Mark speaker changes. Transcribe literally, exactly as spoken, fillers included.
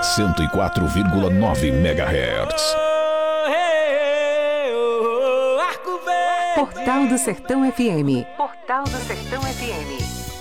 Speaker 1: cento e quatro vírgula nove megahertz.
Speaker 2: Portal do Sertão F M. Portal do Sertão F M.